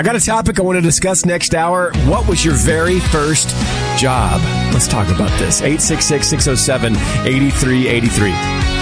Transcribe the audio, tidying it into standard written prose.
I got a topic I want to discuss next hour. What was your very first job? Let's talk about this. 866-607-8383.